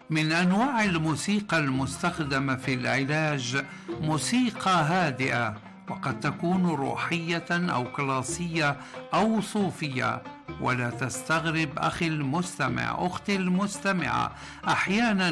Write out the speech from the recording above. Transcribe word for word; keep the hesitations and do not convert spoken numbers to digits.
من أنواع الموسيقى المستخدمة في العلاج موسيقى هادئة، وقد تكون روحية أو كلاسية أو صوفية. ولا تستغرب أخي المستمع، أختي المستمعة، أحيانا